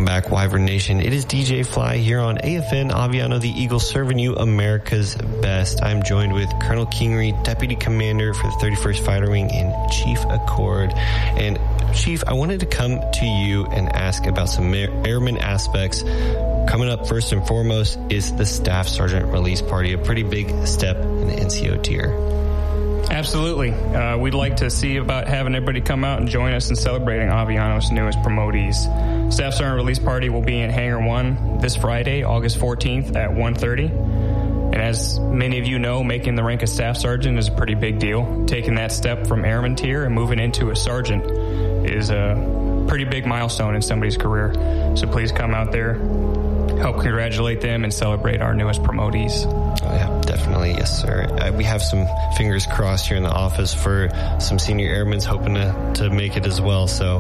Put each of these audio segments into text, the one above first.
back, Wyvern Nation. It is DJ Fly here on AFN Aviano the Eagle, serving you America's best. I'm joined with Colonel Kingery, Deputy Commander for the 31st Fighter Wing, and Chief Accord. And Chief, I wanted to come to you and ask about some airman aspects. Coming up first and foremost is the Staff Sergeant Release Party, a pretty big step in the NCO tier. Absolutely. We'd like to see about having everybody come out and join us in celebrating Aviano's newest promotees. Staff Sergeant Release Party will be in Hangar 1 this Friday, August 14th at 1:30. And as many of you know, making the rank of Staff Sergeant is a pretty big deal. Taking that step from Airman tier and moving into a Sergeant is a pretty big milestone in somebody's career. So please come out there, help congratulate them, and celebrate our newest promotees. Oh, yeah, definitely. Yes, sir. We have some fingers crossed here in the office for some senior airmen hoping to make it as well. So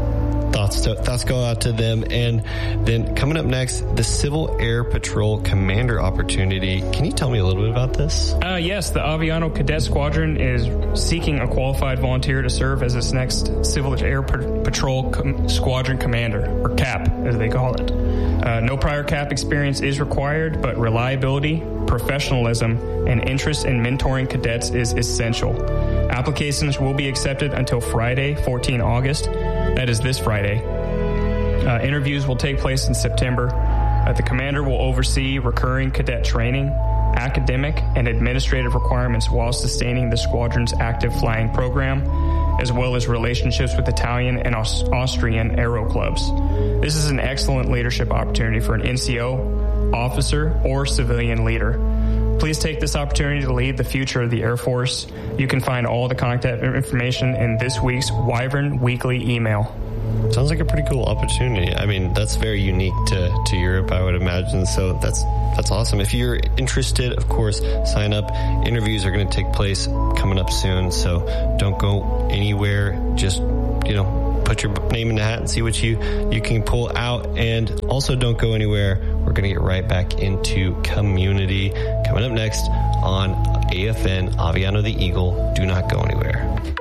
thoughts go out to them. And then coming up next, the Civil Air Patrol Commander opportunity. Can you tell me a little bit about this? Yes, the Aviano Cadet Squadron is seeking a qualified volunteer to serve as its next Civil Air Patrol Squadron Commander, or CAP, as they call it. No prior CAP experience is required, but reliability, professionalism, and interest in mentoring cadets is essential. Applications will be accepted until Friday, 14 August. That is this Friday. Interviews will take place in September. The commander will oversee recurring cadet training, academic and administrative requirements while sustaining the squadron's active flying program, as well as relationships with Italian and Austrian aero clubs. This is an excellent leadership opportunity for an NCO, officer, or civilian leader. Please take this opportunity to lead the future of the Air Force. You can find all the contact information in this week's Wyvern Weekly email. Sounds like a pretty cool opportunity. I mean, that's very unique to Europe, I would imagine. So that's awesome. If you're interested, of course, sign up. Interviews are going to take place coming up soon. So don't go anywhere. Just, put your name in the hat and see what you can pull out. And also don't go anywhere. We're going to get right back into community. Coming up next on AFN Aviano the Eagle. Do not go anywhere.